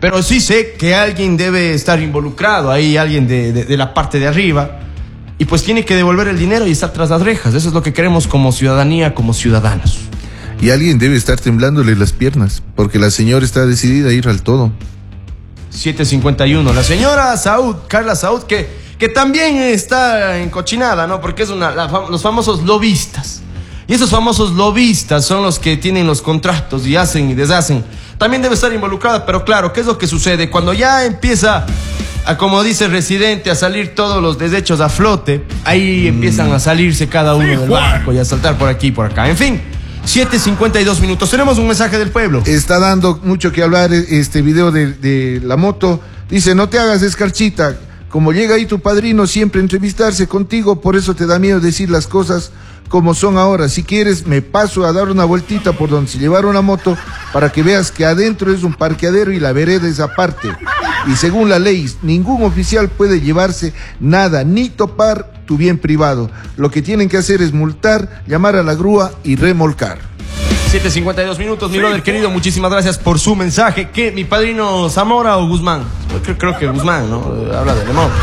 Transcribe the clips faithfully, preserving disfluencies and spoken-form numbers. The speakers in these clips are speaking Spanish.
Pero sí sé que alguien debe estar involucrado, ahí alguien de, de, de la parte de arriba, y pues tiene que devolver el dinero y estar tras las rejas. Eso es lo que queremos como ciudadanía, como ciudadanos. Y alguien debe estar temblándole las piernas, porque la señora está decidida a ir al todo. siete cincuenta y uno, la señora Saúd, Carla Saúd, que, que también está encochinada, ¿no? Porque es una, la, los famosos lobistas. Y esos famosos lobistas son los que tienen los contratos y hacen y deshacen. También debe estar involucrada, pero claro, ¿qué es lo que sucede? Cuando ya empieza, a, como dice el residente, a salir todos los desechos a flote, ahí mm. empiezan a salirse cada uno sí, del barco y a saltar por aquí y por acá. En fin, siete cincuenta y dos minutos. Tenemos un mensaje del pueblo. Está dando mucho que hablar este video de, de la moto. Dice, no te hagas escarchita. Como llega ahí tu padrino siempre a entrevistarse contigo, por eso te da miedo decir las cosas como son ahora. Si quieres, me paso a dar una vueltita por donde se llevaron la moto para que veas que adentro es un parqueadero y la vereda es aparte. Y según la ley, ningún oficial puede llevarse nada, ni topar tu bien privado. Lo que tienen que hacer es multar, llamar a la grúa y remolcar. siete cincuenta y dos minutos, mi brother querido, muchísimas gracias por su mensaje. ¿Qué, mi padrino Zamora o Guzmán? Creo, creo que Guzmán, ¿no? Habla de Lemón.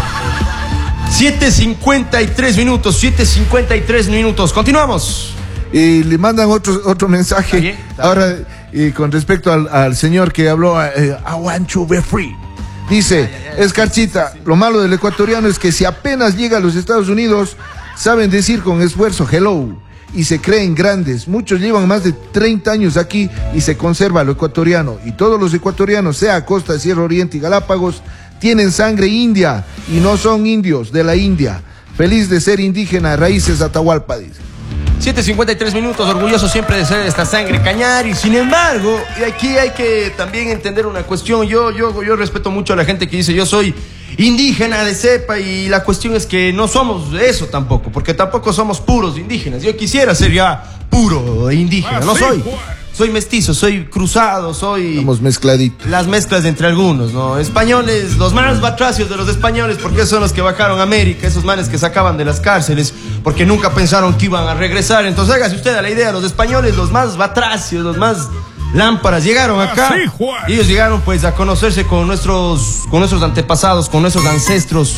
siete cincuenta y tres minutos, siete cincuenta y tres minutos. Continuamos. Y le mandan otro, otro mensaje. Ahora, y con respecto al, al señor que habló, eh, I want to be free. Dice, escarchita, lo malo del ecuatoriano es que si apenas llega a los Estados Unidos, saben decir con esfuerzo hello y se creen grandes. Muchos llevan más de treinta años aquí y se conserva lo ecuatoriano. Y todos los ecuatorianos, sea Costa, Sierra Oriente y Galápagos, tienen sangre india y no son indios de la India. Feliz de ser indígena, raíces Atahualpa, dice. siete cincuenta y tres minutos, orgulloso siempre de ser de esta sangre cañar. Y sin embargo, y aquí hay que también entender una cuestión. Yo, yo, yo respeto mucho a la gente que dice yo soy indígena de cepa, y la cuestión es que no somos eso tampoco, porque tampoco somos puros indígenas. Yo quisiera ser ya puro indígena, no soy. Soy mestizo, soy cruzado, soy... Somos mezcladitos. Las mezclas entre algunos, ¿no? Españoles, los más batracios de los españoles, porque son los que bajaron a América, esos manes que sacaban de las cárceles, porque nunca pensaron que iban a regresar. Entonces hágase usted a la idea, los españoles, los más batracios, los más lámparas, llegaron acá. Y ellos llegaron pues a conocerse con nuestros, con nuestros antepasados, con nuestros ancestros,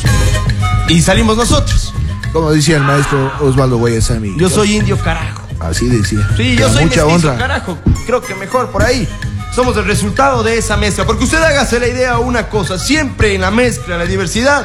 y salimos nosotros. Como decía el maestro Osvaldo Guayasami. Yo soy indio, carajo. Así decía. Sí, yo soy mucha mestizo, honra. Carajo. Creo que mejor por ahí. Somos el resultado de esa mezcla. Porque usted hágase la idea una cosa. Siempre en la mezcla, en la diversidad.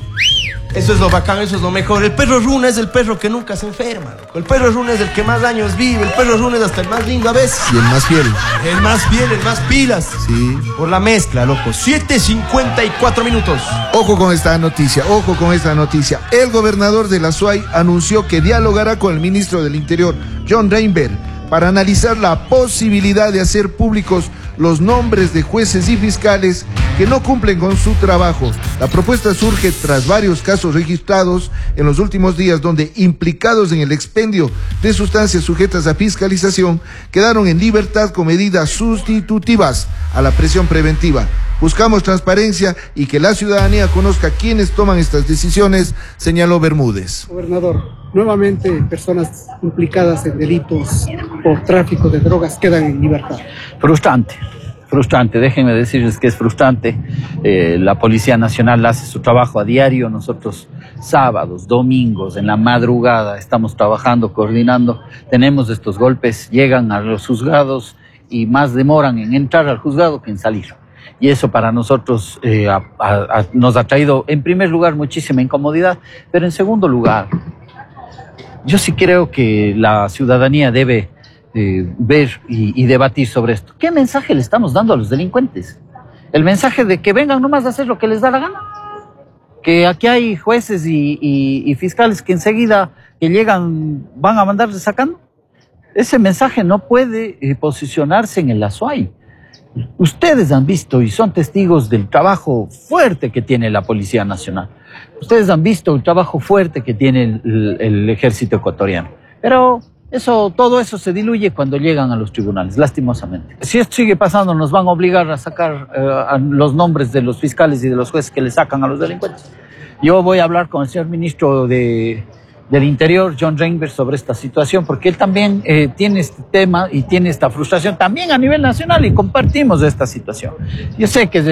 Eso es lo bacán, eso es lo mejor. El perro runa es el perro que nunca se enferma, loco. El perro runa es el que más años vive. El perro runa es hasta el más lindo a veces. Y el más fiel. El más fiel, el más pilas. Sí. Por la mezcla, loco. siete cincuenta y cuatro minutos. Ojo con esta noticia, ojo con esta noticia. El gobernador de la S U A Y anunció que dialogará con el ministro del Interior, John Reinberg, para analizar la posibilidad de hacer públicos los nombres de jueces y fiscales que no cumplen con su trabajo. La propuesta surge tras varios casos registrados en los últimos días donde implicados en el expendio de sustancias sujetas a fiscalización quedaron en libertad con medidas sustitutivas a la prisión preventiva. Buscamos transparencia y que la ciudadanía conozca quiénes toman estas decisiones, señaló Bermúdez. Gobernador, nuevamente personas implicadas en delitos por tráfico de drogas quedan en libertad. Frustrante, frustrante, déjenme decirles que es frustrante. Eh, la Policía Nacional hace su trabajo a diario, nosotros sábados, domingos, en la madrugada estamos trabajando, coordinando, tenemos estos golpes, llegan a los juzgados y más demoran en entrar al juzgado que en salir. Y eso para nosotros eh, a, a, a, nos ha traído, en primer lugar, muchísima incomodidad, pero en segundo lugar, yo sí creo que la ciudadanía debe eh, ver y, y debatir sobre esto. ¿Qué mensaje le estamos dando a los delincuentes? El mensaje de que vengan nomás a hacer lo que les da la gana. Que aquí hay jueces y, y, y fiscales que enseguida que llegan van a mandarles sacando. Ese mensaje no puede eh, posicionarse en el S U A Y. Ustedes han visto y son testigos del trabajo fuerte que tiene la Policía Nacional. Ustedes han visto el trabajo fuerte que tiene el, el, el ejército ecuatoriano. Pero eso, todo eso se diluye cuando llegan a los tribunales, lastimosamente. Si esto sigue pasando, nos van a obligar a sacar eh, a los nombres de los fiscales y de los jueces que le sacan a los delincuentes. Yo voy a hablar con el señor ministro de... del Interior, John Reinberg, sobre esta situación, porque él también eh, tiene este tema y tiene esta frustración también a nivel nacional y compartimos esta situación. Yo sé que es